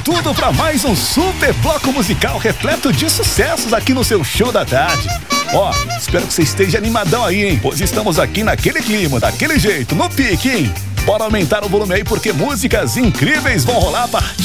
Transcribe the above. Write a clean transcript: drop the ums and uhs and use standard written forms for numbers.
tudo para mais um super bloco musical repleto de sucessos aqui no seu show da tarde. Ó, espero que você esteja animadão aí, hein? Pois estamos aqui naquele clima, daquele jeito, no pique, hein? Bora aumentar o volume aí porque músicas incríveis vão rolar a partir